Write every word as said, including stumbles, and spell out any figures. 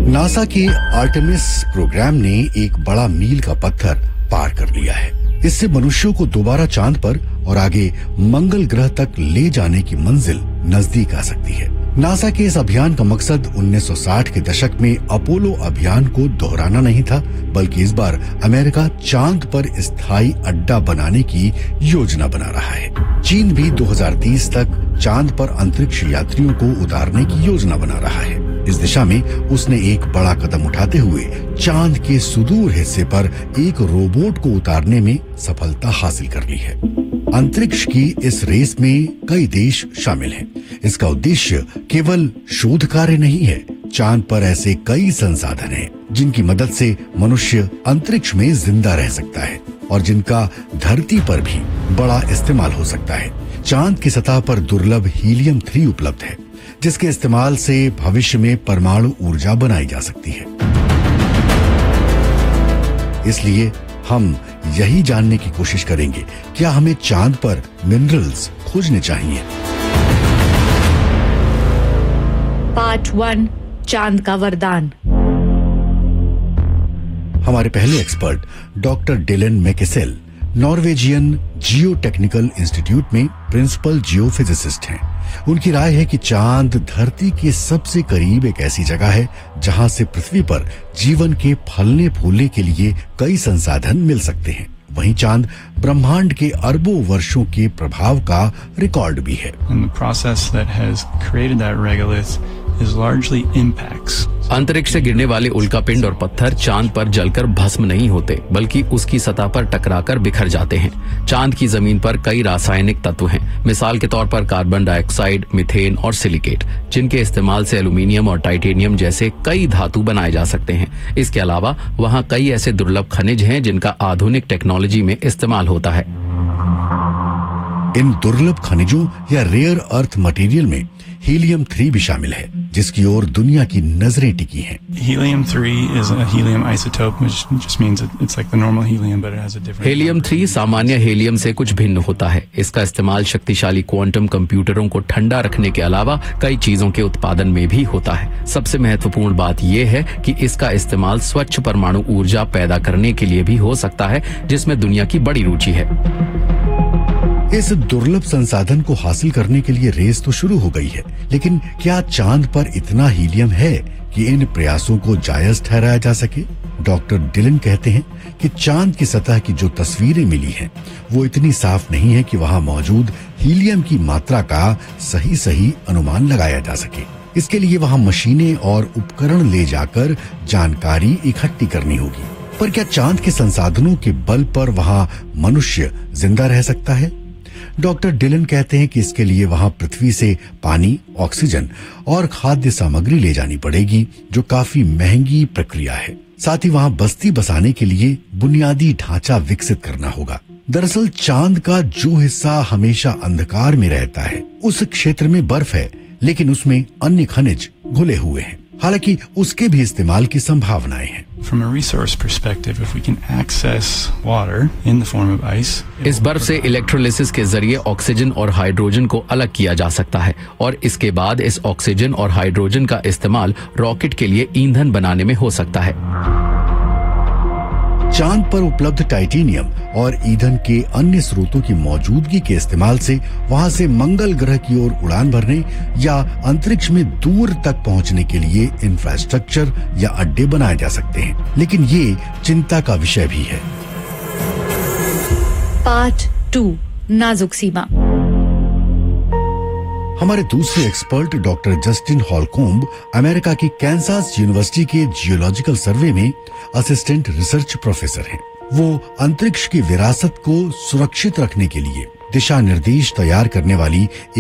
NASA के Artemis programme ने एक बड़ा मील का पत्थर पार कर लिया है। इससे मनुष्यों को दोबारा चांद पर और आगे मंगल ग्रह तक ले जाने की मंजिल नजदीक आ सकती है। नासा के इस अभियान का मकसद उन्नीस सौ साठ के दशक में अपोलो अभियान को दोहराना नहीं था, बल्कि इस बार अमेरिका चांद पर स्थायी अड्डा बनाने की योजना बना रहा है। चीन भी दो हज़ार तीस तक चांद पर अंतरिक्ष यात्रियों को उतारने की योजना बना रहा है। इस दिशा में उसने एक बड़ा कदम उठाते हुए चांद के सुदूर हिस्से पर एक रोबोट को उतारने में सफलता हासिल कर ली है। अंतरिक्ष की इस रेस में कई देश शामिल हैं। इसका उद्देश्य केवल शोध कार्य नहीं है। चांद पर ऐसे कई संसाधन हैं जिनकी मदद से मनुष्य अंतरिक्ष में जिंदा रह सकता है और जिनका धरती पर भी बड़ा इस्तेमाल हो सकता है। चांद की सतह पर दुर्लभ हीलियम थ्री उपलब्ध है, जिसके इस्तेमाल से भविष्य में परमाणु ऊर्जा बनाई जा सकती है। इसलिए हम यही जानने की कोशिश करेंगे, क्या हमें चांद पर मिनरल्स खोजने चाहिए। पार्ट वन, चांद का वरदान। हमारे पहले एक्सपर्ट डॉक्टर डिलन मैकेसेल नॉर्वेजियन जियो टेक्निकल इंस्टीट्यूट में प्रिंसिपल जियोफिजिसिस्ट हैं। उनकी राय है कि चांद धरती के सबसे करीब एक ऐसी जगह है जहां से पृथ्वी पर जीवन के फलने फूलने के लिए कई संसाधन मिल सकते हैं। वहीं चांद ब्रह्मांड के अरबों वर्षों के प्रभाव का रिकॉर्ड भी है। अंतरिक्ष से गिरने वाले उल्कापिंड और पत्थर चांद पर जलकर भस्म नहीं होते, बल्कि उसकी सतह पर टकराकर बिखर जाते हैं। चांद की जमीन पर कई रासायनिक तत्व हैं, मिसाल के तौर पर कार्बन डाइऑक्साइड, मीथेन और सिलिकेट, जिनके इस्तेमाल से एल्यूमिनियम और टाइटेनियम जैसे कई धातु बनाए जा सकते हैं। इसके अलावा वहाँ कई ऐसे दुर्लभ खनिज हैं जिनका आधुनिक टेक्नोलॉजी में इस्तेमाल होता है। इन दुर्लभ खनिजों या रेयर अर्थ मटेरियल में हीलियम थ्री भी शामिल है, जिसकी ओर दुनिया की नजरें टिकी हैं। Helium three is a helium isotope, which just means it's like the normal helium, but it has a different. Helium three सामान्य हीलियम से कुछ भिन्न होता है। इसका इस्तेमाल शक्तिशाली क्वांटम कंप्यूटरों को ठंडा रखने के अलावा कई चीजों के उत्पादन में भी होता है। सबसे महत्वपूर्ण बात यह है कि इसका इस्तेमाल स्वच्छ परमाणु ऊर्जा पैदा करने के लिए भी हो सकता है, जिसमें दुनिया की बड़ी रुचि है। इस दुर्लभ संसाधन को हासिल करने के लिए रेस तो शुरू हो गई है, लेकिन क्या चांद पर इतना हीलियम है कि इन प्रयासों को जायज ठहराया जा सके? डॉक्टर डिलन कहते हैं कि चांद की सतह की जो तस्वीरें मिली हैं, वो इतनी साफ नहीं है कि वहाँ मौजूद हीलियम की मात्रा का सही सही अनुमान लगाया जा सके। इसके लिए वहाँ मशीनें और उपकरण ले जाकर जानकारी इकट्ठी करनी होगी। पर क्या चांद के संसाधनों के बल पर वहाँ मनुष्य जिंदा रह सकता है? डॉक्टर डिलन कहते हैं कि इसके लिए वहां पृथ्वी से पानी, ऑक्सीजन और खाद्य सामग्री ले जानी पड़ेगी, जो काफी महंगी प्रक्रिया है। साथ ही वहां बस्ती बसाने के लिए बुनियादी ढांचा विकसित करना होगा। दरअसल चांद का जो हिस्सा हमेशा अंधकार में रहता है, उस क्षेत्र में बर्फ है, लेकिन उसमें अन्य खनिज घुले हुए हैं। हालांकि उसके भी इस्तेमाल की संभावनाएं हैं। From a resource perspective, if we can access water in the form of ice, इस बर्फ से इलेक्ट्रोलिसिस के जरिए ऑक्सीजन और हाइड्रोजन को अलग किया जा सकता है और इसके बाद इस ऑक्सीजन और हाइड्रोजन का इस्तेमाल रॉकेट के लिए ईंधन बनाने में हो सकता है। चांद पर उपलब्ध टाइटेनियम और ईंधन के अन्य स्रोतों की मौजूदगी के इस्तेमाल से वहां से मंगल ग्रह की ओर उड़ान भरने या अंतरिक्ष में दूर तक पहुंचने के लिए इंफ्रास्ट्रक्चर या अड्डे बनाए जा सकते हैं, लेकिन ये चिंता का विषय भी है। पार्ट टू, नाजुक सीमा। हमारे दूसरे एक्सपर्ट डॉक्टर जस्टिन हॉलकोम्ब अमेरिका की कैंसास यूनिवर्सिटी के जियोलॉजिकल सर्वे में असिस्टेंट रिसर्च प्रोफेसर हैं। वो अंतरिक्ष की विरासत को सुरक्षित रखने के लिए दिशा निर्देश तैयार करने वाली